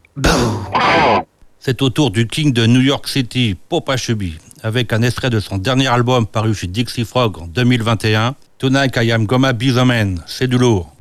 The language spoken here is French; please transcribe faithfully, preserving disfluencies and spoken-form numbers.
C'est au tour du King de New York City, Popa Chubby, avec un extrait de son dernier album paru chez Dixie Frog en deux mille vingt et un. Tonight I am gonna be the man, c'est du lourd.